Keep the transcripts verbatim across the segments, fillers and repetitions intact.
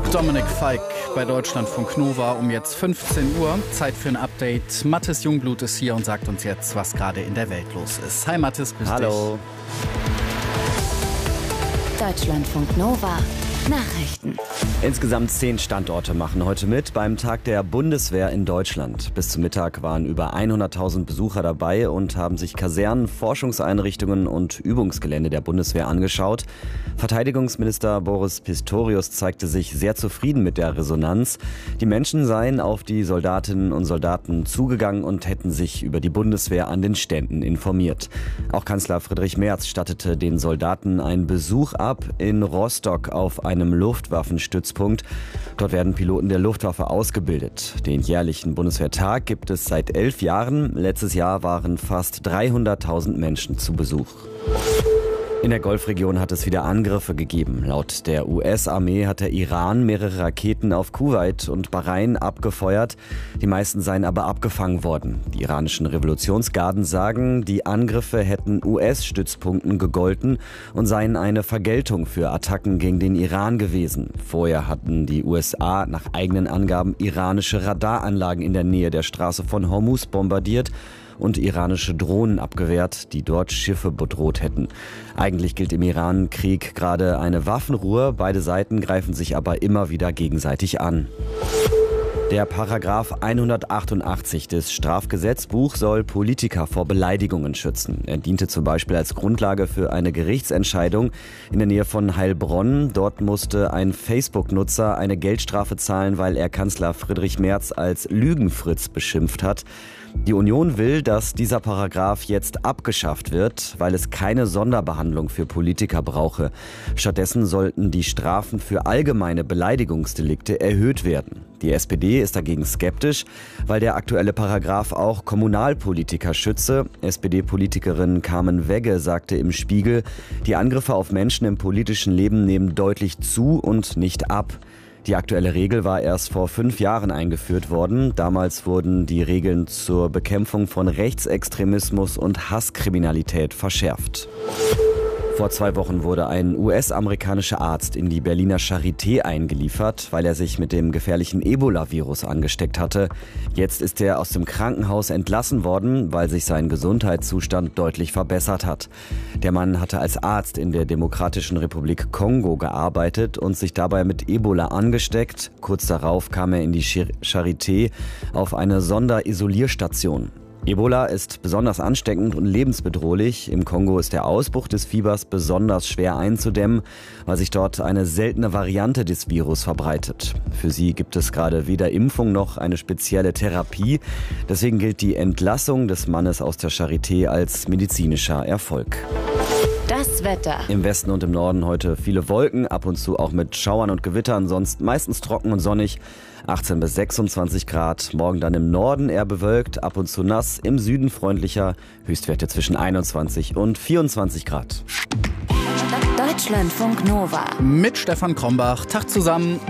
Dominik Feick bei Deutschlandfunk Nova um jetzt fünfzehn Uhr. Zeit für ein Update. Mathis Jungblut ist hier und sagt uns jetzt, was gerade in der Welt los ist. Hi Mathis, grüß Hallo. dich. Deutschlandfunk Nova. Nachrichten. Insgesamt zehn Standorte machen heute mit beim Tag der Bundeswehr in Deutschland. Bis zum Mittag waren über hunderttausend Besucher dabei und haben sich Kasernen, Forschungseinrichtungen und Übungsgelände der Bundeswehr angeschaut. Verteidigungsminister Boris Pistorius zeigte sich sehr zufrieden mit der Resonanz. Die Menschen seien auf die Soldatinnen und Soldaten zugegangen und hätten sich über die Bundeswehr an den Ständen informiert. Auch Kanzler Friedrich Merz stattete den Soldaten einen Besuch ab in Rostock auf einem Luftwaffenstützpunkt. Dort werden Piloten der Luftwaffe ausgebildet. Den jährlichen Bundeswehrtag gibt es seit elf Jahren. Letztes Jahr waren fast dreihunderttausend Menschen zu Besuch. In der Golfregion hat es wieder Angriffe gegeben. Laut der U S-Armee hat der Iran mehrere Raketen auf Kuwait und Bahrain abgefeuert. Die meisten seien aber abgefangen worden. Die iranischen Revolutionsgarden sagen, die Angriffe hätten U S-Stützpunkten gegolten und seien eine Vergeltung für Attacken gegen den Iran gewesen. Vorher hatten die U S A nach eigenen Angaben iranische Radaranlagen in der Nähe der Straße von Hormuz bombardiert und iranische Drohnen abgewehrt, die dort Schiffe bedroht hätten. Eigentlich gilt im Iran-Krieg gerade eine Waffenruhe. Beide Seiten greifen sich aber immer wieder gegenseitig an. Der Paragraph hundertachtundachtzig des Strafgesetzbuchs soll Politiker vor Beleidigungen schützen. Er diente zum Beispiel als Grundlage für eine Gerichtsentscheidung in der Nähe von Heilbronn. Dort musste ein Facebook-Nutzer eine Geldstrafe zahlen, weil er Kanzler Friedrich Merz als Lügenfritz beschimpft hat. Die Union will, dass dieser Paragraph jetzt abgeschafft wird, weil es keine Sonderbehandlung für Politiker brauche. Stattdessen sollten die Strafen für allgemeine Beleidigungsdelikte erhöht werden. Die S P D ist dagegen skeptisch, weil der aktuelle Paragraph auch Kommunalpolitiker schütze. S P D-Politikerin Carmen Wegge sagte im Spiegel, die Angriffe auf Menschen im politischen Leben nehmen deutlich zu und nicht ab. Die aktuelle Regel war erst vor fünf Jahren eingeführt worden. Damals wurden die Regeln zur Bekämpfung von Rechtsextremismus und Hasskriminalität verschärft. Vor zwei Wochen wurde ein U S-amerikanischer Arzt in die Berliner Charité eingeliefert, weil er sich mit dem gefährlichen Ebola-Virus angesteckt hatte. Jetzt ist er aus dem Krankenhaus entlassen worden, weil sich sein Gesundheitszustand deutlich verbessert hat. Der Mann hatte als Arzt in der Demokratischen Republik Kongo gearbeitet und sich dabei mit Ebola angesteckt. Kurz darauf kam er in die Charité auf eine Sonderisolierstation. Ebola ist besonders ansteckend und lebensbedrohlich. Im Kongo ist der Ausbruch des Fiebers besonders schwer einzudämmen, weil sich dort eine seltene Variante des Virus verbreitet. Für sie gibt es gerade weder Impfung noch eine spezielle Therapie. Deswegen gilt die Entlassung des Mannes aus der Charité als medizinischer Erfolg. Das Wetter. Im Westen und im Norden heute viele Wolken, ab und zu auch mit Schauern und Gewittern, sonst meistens trocken und sonnig. achtzehn bis sechsundzwanzig Grad. Morgen dann im Norden eher bewölkt, ab und zu nass, im Süden freundlicher. Höchstwerte zwischen einundzwanzig und vierundzwanzig Grad. Deutschlandfunk Nova. Mit Stefan Krombach. Tag zusammen.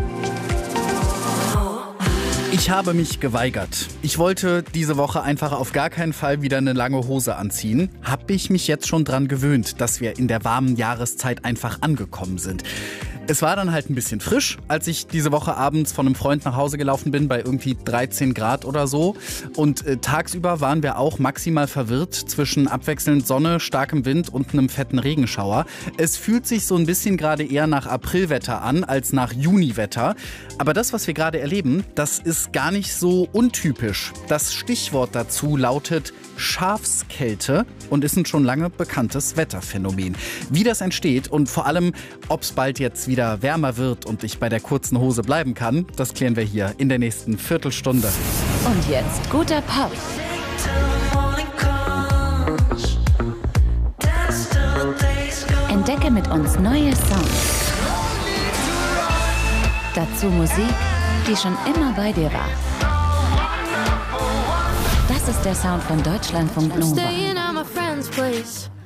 Ich habe mich geweigert. Ich wollte diese Woche einfach auf gar keinen Fall wieder eine lange Hose anziehen. Habe ich mich jetzt schon dran gewöhnt, dass wir in der warmen Jahreszeit einfach angekommen sind. Es war dann halt ein bisschen frisch, als ich diese Woche abends von einem Freund nach Hause gelaufen bin, bei irgendwie dreizehn Grad oder so. Und äh, tagsüber waren wir auch maximal verwirrt zwischen abwechselnd Sonne, starkem Wind und einem fetten Regenschauer. Es fühlt sich so ein bisschen gerade eher nach Aprilwetter an als nach Juniwetter. Aber das, was wir gerade erleben, das ist gar nicht so untypisch. Das Stichwort dazu lautet Schafskälte und ist ein schon lange bekanntes Wetterphänomen. Wie das entsteht und vor allem, ob es bald jetzt wieder wärmer wird und ich bei der kurzen Hose bleiben kann, das klären wir hier in der nächsten Viertelstunde. Und jetzt guter Pop. Entdecke mit uns neue Songs. Dazu Musik, die schon immer bei dir war. Das ist der Sound von Deutschlandfunk Nova.